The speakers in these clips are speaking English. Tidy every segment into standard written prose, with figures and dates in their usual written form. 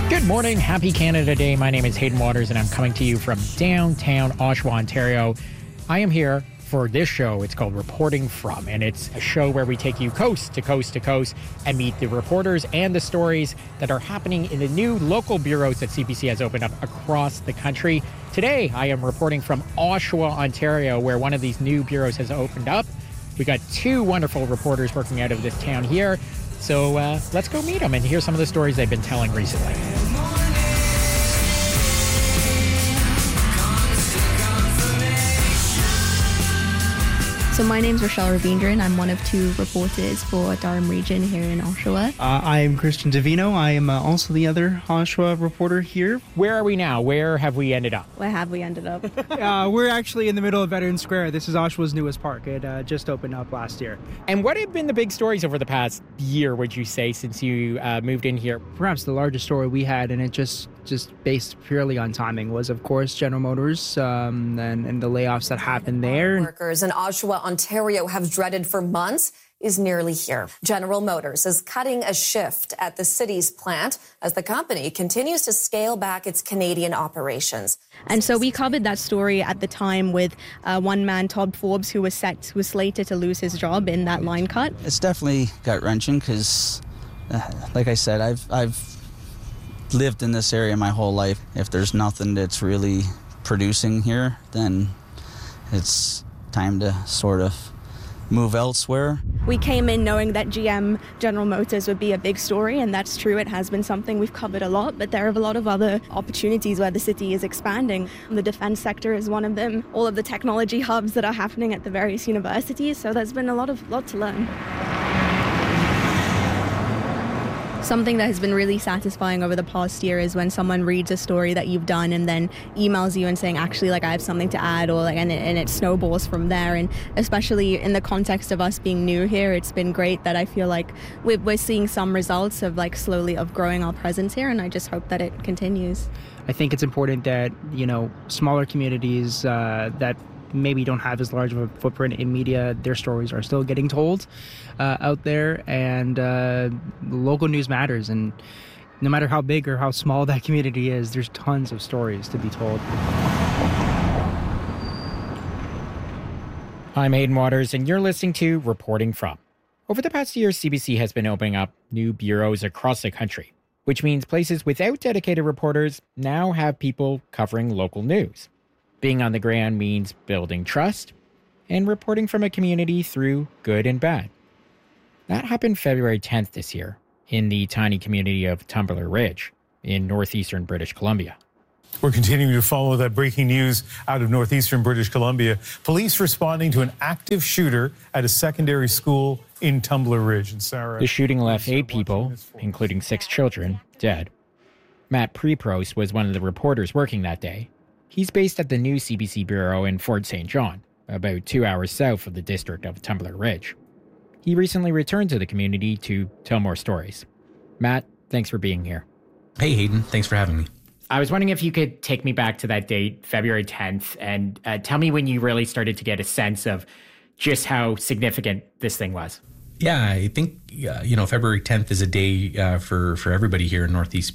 Good morning. Happy Canada Day. My name is Hayden Waters, and I'm coming to you from downtown Oshawa, Ontario. I am here for this show. It's called Reporting From, and it's a show where we take you coast to coast to coast and meet the reporters and the stories that are happening in the new local bureaus that CBC has opened up across the country. Today, I am reporting from Oshawa, Ontario, where one of these new bureaus has opened up. We got two wonderful reporters working out of this town here. So let's go meet them and hear some of the stories they've been telling recently. So my name's Rochelle Ravindran. I'm one of two reporters for Durham Region here in Oshawa. I am Christian Davino. I am also the other Oshawa reporter here. Where are we now? Where have we ended up? Where have we ended up? We're actually in the middle of Veterans Square. This is Oshawa's newest park. It just opened up last year. And what have been the big stories over the past year, would you say, since you moved in here? Perhaps the largest story we had, and it just based purely on timing, was, of course, General Motors and the layoffs that happened there. Workers in Oshawa, Ontario have dreaded for months is nearly here. General Motors is cutting a shift at the city's plant as the company continues to scale back its Canadian operations. And so we covered that story at the time with one man, Todd Forbes, who was slated to lose his job in that line cut. It's definitely gut-wrenching because, like I said, I've lived in this area my whole life. If there's nothing that's really producing here, then it's time to sort of move elsewhere. We came in knowing that GM, General Motors, would be a big story, and that's true. It has been something we've covered a lot, but there are a lot of other opportunities where the city is expanding. The defense sector is one of them, all of the technology hubs that are happening at the various universities, so there's been a lot to learn. Something that has been really satisfying over the past year is when someone reads a story that you've done and then emails you and saying, actually, I have something to add, or and it snowballs from there. And especially in the context of us being new here, it's been great that I feel like we're seeing some results of slowly of growing our presence here, and I just hope that it continues. I think it's important that, smaller communities that maybe don't have as large of a footprint in media, their stories are still getting told out there, and local news matters, and no matter how big or how small that community is, there's tons of stories to be told. I'm Hayden Waters, and you're listening to Reporting From. Over the past year, CBC has been opening up new bureaus across the country, which means places without dedicated reporters now have people covering local news. Being on the ground means building trust and reporting from a community through good and bad. That happened February 10th this year in the tiny community of Tumbler Ridge in northeastern British Columbia. We're continuing to follow that breaking news out of northeastern British Columbia. Police responding to an active shooter at a secondary school in Tumbler Ridge. And Sarah, the shooting left 8 people, including 6 children, dead. Matt Preprost was one of the reporters working that day. He's based at the new CBC Bureau in Fort St. John, about 2 hours south of the district of Tumbler Ridge. He recently returned to the community to tell more stories. Matt, thanks for being here. Hey, Hayden. Thanks for having me. I was wondering if you could take me back to that date, February 10th, and tell me when you really started to get a sense of just how significant this thing was. Yeah, I think, February 10th is a day for everybody here in Northeast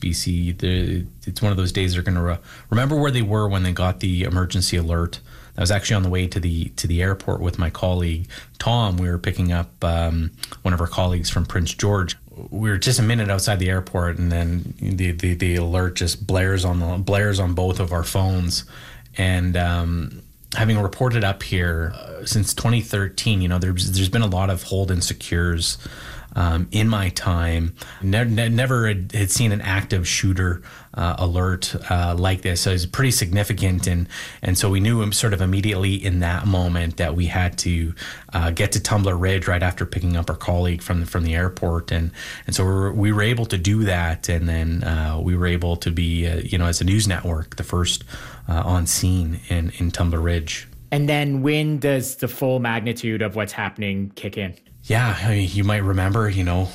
BC. It's one of those days they're going to remember where they were when they got the emergency alert. I was actually on the way to the airport with my colleague, Tom. We were picking up one of our colleagues from Prince George. We were just a minute outside the airport, and then the alert just blares on both of our phones. And having reported up here since 2013, there's been a lot of hold and secures in my time. Never had seen an active shooter alert like this. So it's pretty significant, and so we knew sort of immediately in that moment that we had to get to Tumbler Ridge right after picking up our colleague from the airport, and so we were able to do that, and then we were able to be as a news network the first on scene in Tumbler Ridge. And then when does the full magnitude of what's happening kick in? Yeah, I mean, you might remember,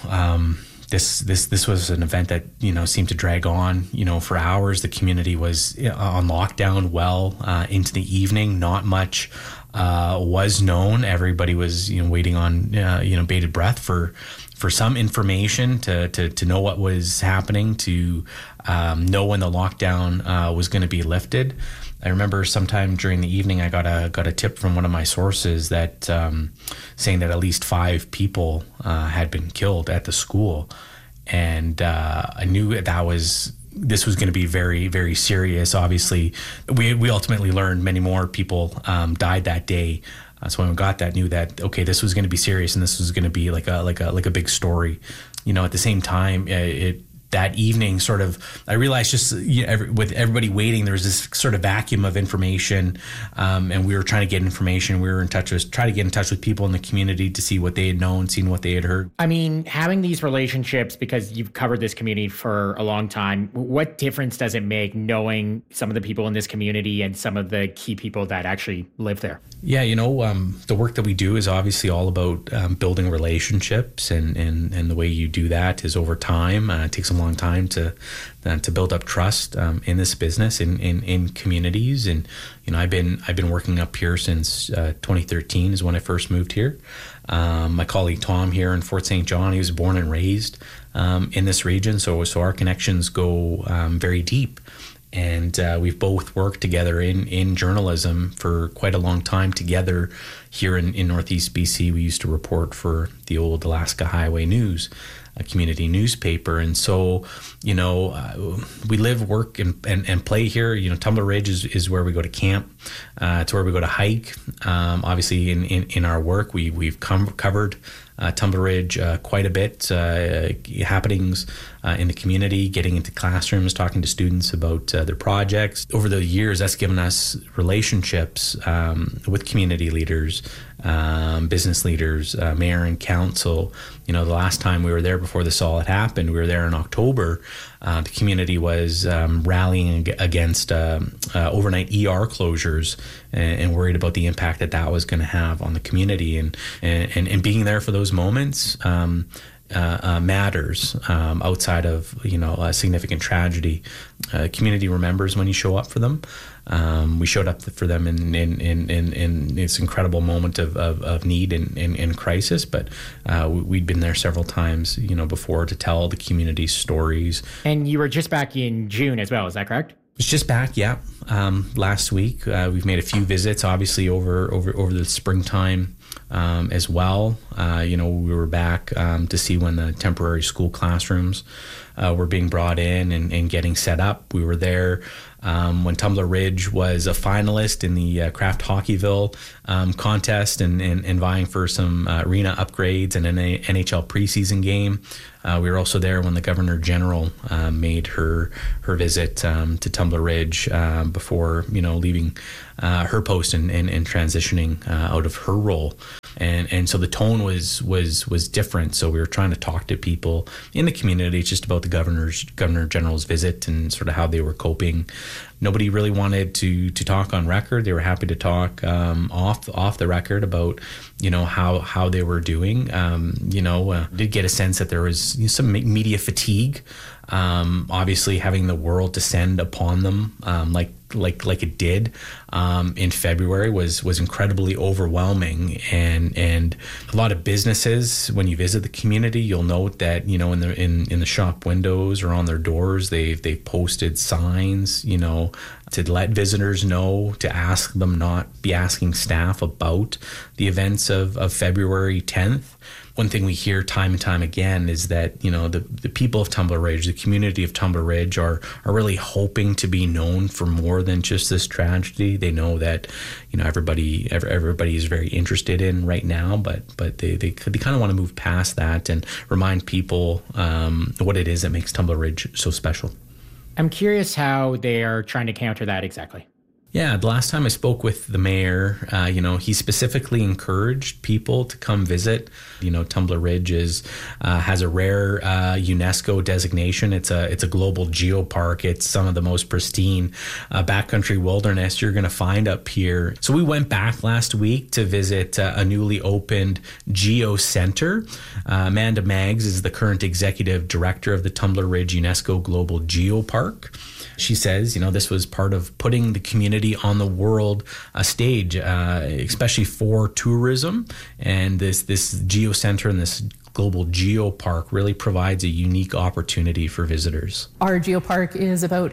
this was an event that, seemed to drag on, for hours. The community was on lockdown well into the evening. Not much was known. Everybody was, waiting on, bated breath for for some information to know what was happening, to know when the lockdown was going to be lifted. I remember sometime during the evening, I got a tip from one of my sources that saying that at least 5 people had been killed at the school, and I knew this was going to be very, very serious. Obviously, we ultimately learned many more people died that day. So when we got that, knew that okay, this was going to be serious, and this was going to be like a big story. At the same time, that evening, sort of, I realized just with everybody waiting, there was this sort of vacuum of information, and we were trying to get information. We were trying to get in touch with people in the community to see what they had known, seen what they had heard. I mean, having these relationships, because you've covered this community for a long time, what difference does it make knowing some of the people in this community and some of the key people that actually live there? Yeah, the work that we do is obviously all about building relationships, and the way you do that is over time. It takes a long time to build up trust in this business, in communities. And I've been working up here since 2013 is when I first moved here. My colleague Tom here in Fort St. John, he was born and raised in this region, so our connections go very deep. And we've both worked together in journalism for quite a long time together here in Northeast BC. We used to report for the old Alaska Highway News, a community newspaper. And so, we live, work, and play here. Tumbler Ridge is where we go to camp. It's where we go to hike. Obviously, in our work, we've covered Tumbler Ridge quite a bit, happenings in the community, getting into classrooms, talking to students about their projects. Over the years, that's given us relationships with community leaders, business leaders, mayor and council. The last time we were there before this all had happened, we were there in October. The community was rallying against overnight ER closures and worried about the impact that was going to have on the community, and being there for those moments matters outside of a significant tragedy. Community remembers when you show up for them. We showed up for them in this incredible moment of need and crisis, but we'd been there several times before to tell the community stories. And you were just back in June as well, is that correct? It's just back, yeah. Last week, we've made a few visits, obviously over the springtime as well. We were back to see when the temporary school classrooms were being brought in and getting set up. We were there when Tumbler Ridge was a finalist in the Kraft Hockeyville contest and vying for some arena upgrades and an NHL preseason game. We were also there when the Governor General made her visit to Tumbler Ridge before leaving her post and transitioning out of her role. And so the tone was different. So we were trying to talk to people in the community just about the Governor General's visit and sort of how they were coping. Nobody really wanted to talk on record. They were happy to talk off the record about how they were doing. Did get a sense that there was some media fatigue. Obviously, having the world descend upon them like it did in February was incredibly overwhelming, and a lot of businesses, when you visit the community, you'll note that in the shop windows or on their doors they've posted signs to let visitors know, to ask them not be asking staff about the events of February 10th. One thing we hear time and time again is that the people of Tumbler Ridge, the community of Tumbler Ridge, are really hoping to be known for more than just this tragedy. They know that everybody is very interested in right now, but they kind of want to move past that and remind people what it is that makes Tumbler Ridge so special. I'm curious how they are trying to counter that exactly. Yeah, the last time I spoke with the mayor, he specifically encouraged people to come visit. Tumbler Ridge has a rare UNESCO designation. It's a global geopark. It's some of the most pristine backcountry wilderness you're going to find up here. So we went back last week to visit a newly opened Geo Center. Amanda Maggs is the current executive director of the Tumbler Ridge UNESCO Global Geopark. She says, this was part of putting the community on the world stage, especially for tourism. And this Geo Center and this global geopark really provides a unique opportunity for visitors. Our geopark is about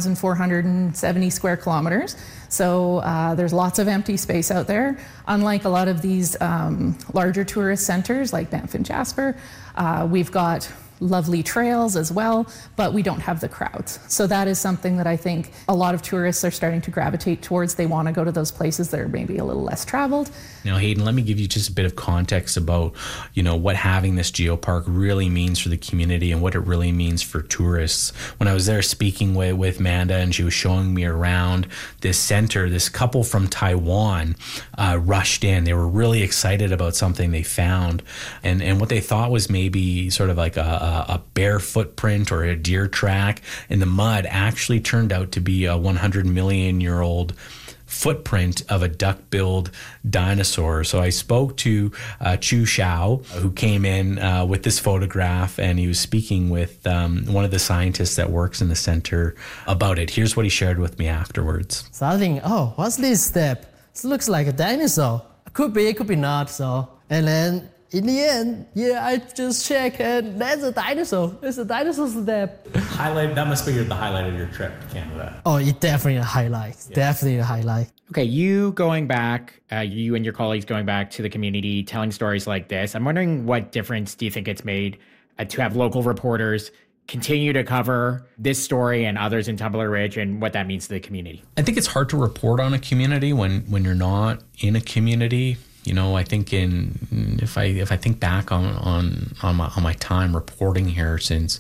8,470 square kilometers. So there's lots of empty space out there. Unlike a lot of these larger tourist centers like Banff and Jasper, we've got lovely trails as well, but we don't have the crowds. So that is something that I think a lot of tourists are starting to gravitate towards. They want to go to those places that are maybe a little less traveled. Now, Hayden, let me give you just a bit of context about, what having this geopark really means for the community and what it really means for tourists. When I was there speaking with Manda and she was showing me around this center, this couple from Taiwan rushed in. They were really excited about something they found. And what they thought was maybe sort of like a bear footprint or a deer track in the mud actually turned out to be a 100 million year old footprint of a duck-billed dinosaur. So I spoke to Chu Xiao, who came in with this photograph, and he was speaking with one of the scientists that works in the center about it. Here's what he shared with me afterwards. So I think, what's this step? It looks like a dinosaur. Could be, could be not. So, and then in the end, I just check and that's a dinosaur. It's a dinosaur step. That must be the highlight of your trip to Canada. Oh, it's definitely a highlight. Yeah. Definitely a highlight. Okay, you going back, you and your colleagues going back to the community, telling stories like this. I'm wondering what difference do you think it's made to have local reporters continue to cover this story and others in Tumbler Ridge and what that means to the community? I think it's hard to report on a community when you're not in a community. I think if I think back on my time reporting here since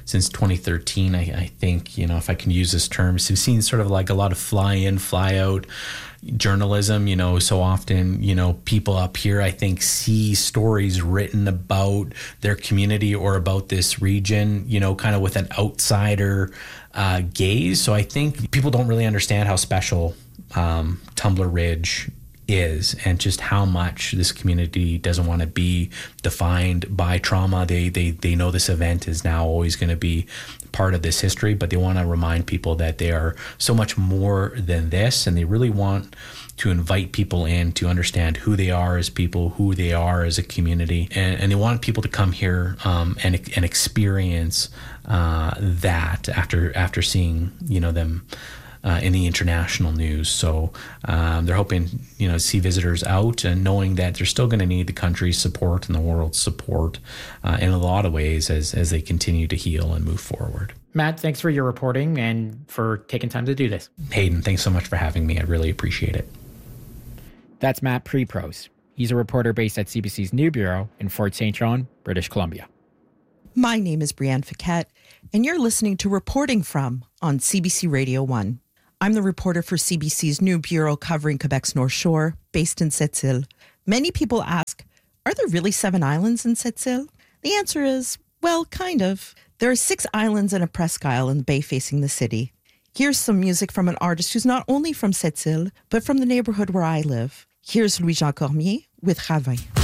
2013, I think if I can use this term, so I've seen sort of like a lot of fly in, fly out journalism. So often people up here I think see stories written about their community or about this region, kind of with an outsider gaze. So I think people don't really understand how special Tumbler Ridge is and just how much this community doesn't want to be defined by trauma. They know this event is now always going to be part of this history, but they want to remind people that they are so much more than this, and they really want to invite people in to understand who they are as people, who they are as a community, and they want people to come here and experience that after seeing them in the international news. So they're hoping, to see visitors out and knowing that they're still going to need the country's support and the world's support in a lot of ways as they continue to heal and move forward. Matt, thanks for your reporting and for taking time to do this. Hayden, thanks so much for having me. I really appreciate it. That's Matt Preprose. He's a reporter based at CBC's New Bureau in Fort St. John, British Columbia. My name is Brianne Fiquette, and you're listening to Reporting From on CBC Radio 1. I'm the reporter for CBC's New Bureau covering Quebec's North Shore, based in Sept-Îles. Many people ask, are there really 7 islands in Sept-Îles? The answer is, well, kind of. There are 6 islands and a presque isle in the bay facing the city. Here's some music from an artist who's not only from Sept-Îles, but from the neighborhood where I live. Here's Louis-Jean Cormier with Ravin.